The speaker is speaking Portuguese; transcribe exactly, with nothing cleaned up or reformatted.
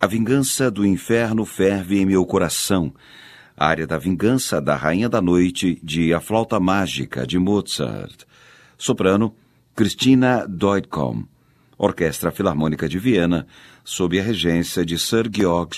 A vingança do inferno ferve em meu coração. A área da vingança da Rainha da Noite, de A Flauta Mágica, de Mozart. Soprano, Christina Deutkom. Orquestra Filarmônica de Viena, sob a regência de Sir Georg